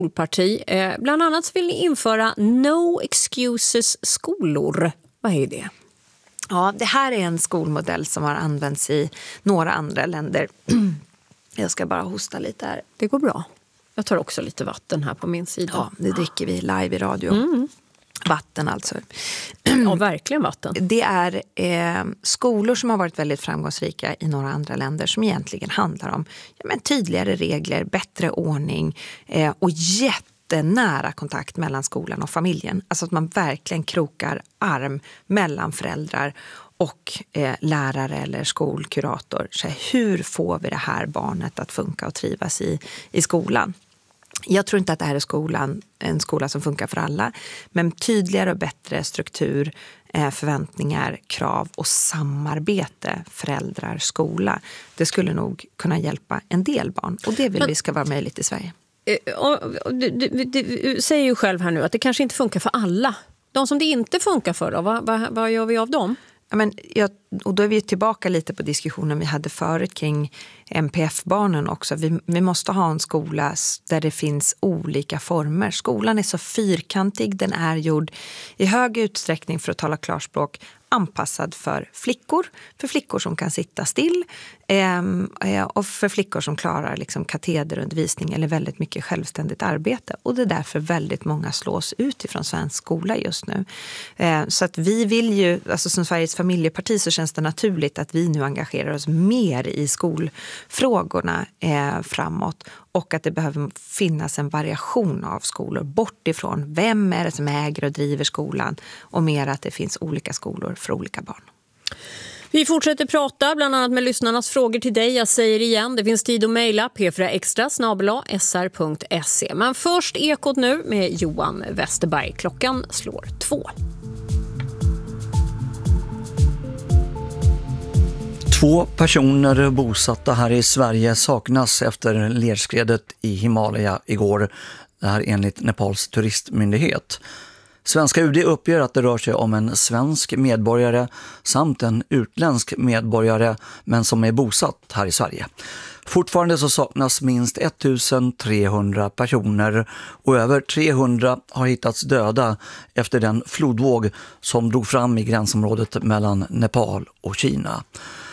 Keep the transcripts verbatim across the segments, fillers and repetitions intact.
Parti. Eh, bland annat så vill ni införa no excuses skolor. Vad är det? Ja, det här är en skolmodell som har använts i några andra länder. Jag ska bara hosta lite här. Det går bra. Jag tar också lite vatten här på min sida. Ja, det dricker vi live i radio. Mm. Vatten alltså. Ja, verkligen vatten. Det är eh, skolor som har varit väldigt framgångsrika i några andra länder som egentligen handlar om ja, men tydligare regler, bättre ordning eh, och jättenära kontakt mellan skolan och familjen. Alltså att man verkligen krokar arm mellan föräldrar och eh, lärare eller skolkurator. Så här, hur får vi det här barnet att funka och trivas i, i skolan? Jag tror inte att det här är skolan, en skola som funkar för alla, men tydligare och bättre struktur, förväntningar, krav och samarbete föräldrar, skola. Det skulle nog kunna hjälpa en del barn och det vill men, vi ska vara möjligt i Sverige. Du, du, du säger ju själv här nu att det kanske inte funkar för alla. De som det inte funkar för då, vad, vad, vad gör vi av dem? Ja, men jag, och då är vi tillbaka lite på diskussionen vi hade förut kring M P F-barnen också. Vi, vi måste ha en skola där det finns olika former. Skolan är så fyrkantig, den är gjord i hög utsträckning, för att tala klarspråk, anpassad för flickor. För flickor som kan sitta still eh, och för flickor som klarar liksom katederundervisning eller väldigt mycket självständigt arbete. Och det är därför väldigt många slås ut ifrån svensk skola just nu. Eh, så att vi vill ju, alltså som Sveriges familjeparti så känns det naturligt att vi nu engagerar oss mer i skolfrågorna eh, framåt. Och att det behöver finnas en variation av skolor bort ifrån vem är det som äger och driver skolan och mer att det finns olika skolor för olika barn. Vi fortsätter prata bland annat med lyssnarnas frågor till dig. Jag säger igen, det finns tid att mejla p fyra extra snabel-a s r punkt se. Men först Ekot nu med Johan Westerberg. Klockan slår två. Två personer bosatta här i Sverige saknas efter lerskredet i Himalaya igår. Det här enligt Nepals turistmyndighet. Svenska U D uppger att det rör sig om en svensk medborgare samt en utländsk medborgare men som är bosatt här i Sverige. Fortfarande så saknas minst ettusentrehundra personer och över trehundra har hittats döda efter den flodvåg som drog fram i gränsområdet mellan Nepal och Kina.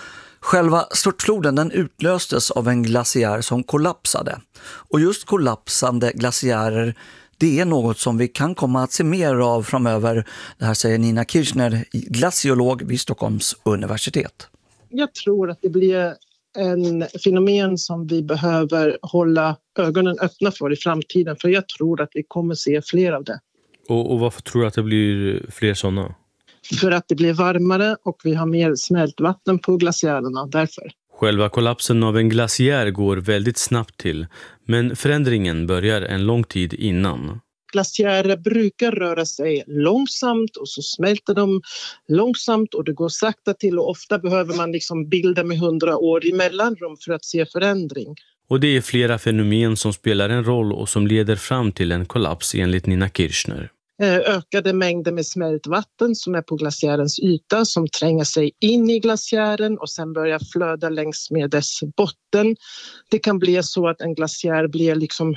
Själva störtfloden den utlöstes av en glaciär som kollapsade. Och just kollapsande glaciärer, det är något som vi kan komma att se mer av framöver. Det här säger Nina Kirchner, glaciolog vid Stockholms universitet. Jag tror att det blir en fenomen som vi behöver hålla ögonen öppna för i framtiden. För jag tror att vi kommer se fler av det. Och, och varför tror du att det blir fler sådana? För att det blir varmare och vi har mer smältvatten på glaciärerna, därför. Själva kollapsen av en glaciär går väldigt snabbt till, men förändringen börjar en lång tid innan. Glaciärer brukar röra sig långsamt och så smälter de långsamt och det går sakta till och ofta behöver man liksom bilda med hundra år i mellanrum för att se förändring. Och det är flera fenomen som spelar en roll och som leder fram till en kollaps enligt Nina Kirchner. Ökade mängder med smältvatten som är på glaciärens yta som tränger sig in i glaciären och sen börjar flöda längs med dess botten. Det kan bli så att en glaciär blir liksom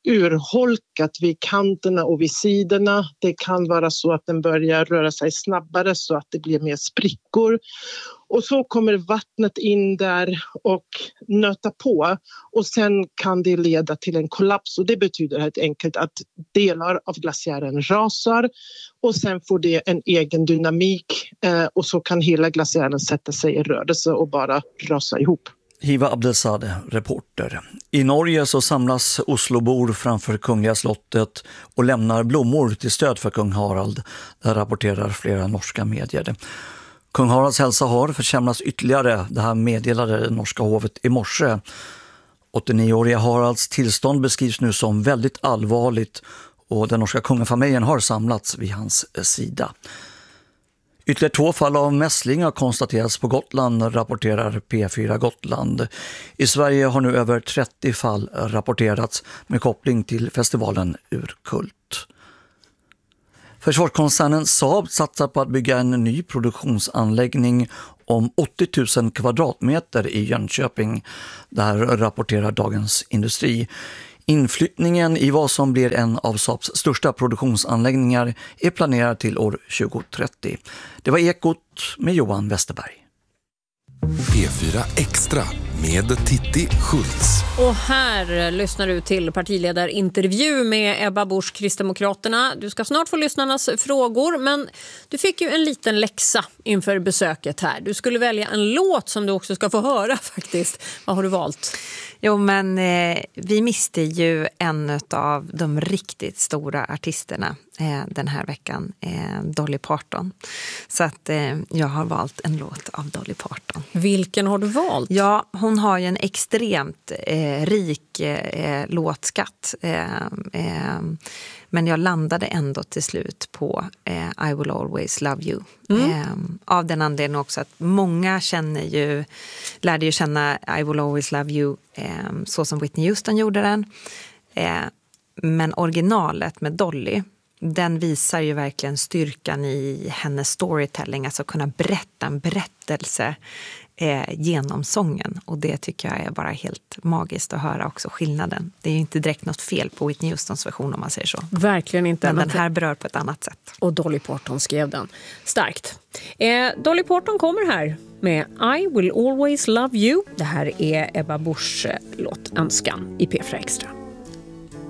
urholkat vid kanterna och vid sidorna. Det kan vara så att den börjar röra sig snabbare så att det blir mer sprickor. Och så kommer vattnet in där och nöta på och sen kan det leda till en kollaps och det betyder helt enkelt att delar av glaciären rasar och sen får det en egen dynamik eh, och så kan hela glaciären sätta sig i rörelse och bara rasa ihop. Hiva Abdelsade, reporter. I Norge så samlas Oslobor framför Kungliga slottet och lämnar blommor till stöd för kung Harald. Det rapporterar flera norska medier. Kung Haralds hälsa har försämrats ytterligare. Det här meddelade det norska hovet i morse. åttionioåriga Haralds tillstånd beskrivs nu som väldigt allvarligt och den norska kungafamiljen har samlats vid hans sida. Ytterligare två fall av mässling har konstaterats på Gotland, rapporterar P fyra Gotland. I Sverige har nu över trettio fall rapporterats med koppling till festivalen Urkult. Försvarskoncernen Saab satsar på att bygga en ny produktionsanläggning om åttio tusen kvadratmeter i Jönköping. Det här rapporterar Dagens Industri. Inflyttningen i vad som blir en av Saabs största produktionsanläggningar är planerad till år tjugohundratrettio. Det var Ekot med Johan Westerberg. P fyra Extra med Titti Schultz. Och här lyssnar du till partiledarintervju med Ebba Busch, Kristdemokraterna. Du ska snart få lyssnarnas frågor, men du fick ju en liten läxa inför besöket här. Du skulle välja en låt som du också ska få höra faktiskt. Vad har du valt? Jo, men eh, vi miste ju en av de riktigt stora artisterna eh, den här veckan, eh, Dolly Parton. Så att eh, jag har valt en låt av Dolly Parton. Vilken har du valt? Ja, hon har ju en extremt eh, rik eh, låtskatt. Eh, eh, men jag landade ändå till slut på eh, I will always love you. Mm. Eh, av den anledningen också att många känner ju, lärde ju känna I will always love you eh, så som Whitney Houston gjorde den. Eh, men originalet med Dolly, den visar ju verkligen styrkan i hennes storytelling. Alltså kunna berätta en berättelse eh, genom sången. Och det tycker jag är bara helt magiskt att höra också skillnaden. Det är ju inte direkt något fel på Whitney Houstons version om man säger så. Verkligen inte. Men den här berör på ett annat sätt. Och Dolly Parton skrev den. Starkt. Eh, Dolly Parton kommer här med I will always love you. Det här är Ebba Buschs låt Önskan i P fyra Extra.